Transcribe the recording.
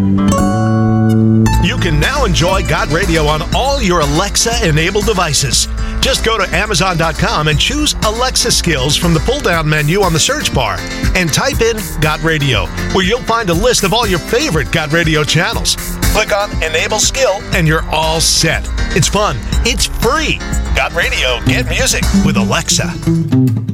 You can now enjoy Got Radio on all your Alexa-enabled devices. Just go to Amazon.com and choose Alexa Skills from the pull-down menu on the search bar and type in Got Radio, where you'll find a list of all your favorite Got Radio channels. Click on Enable Skill and you're all set. It's fun. It's free. Got Radio. Get music with Alexa.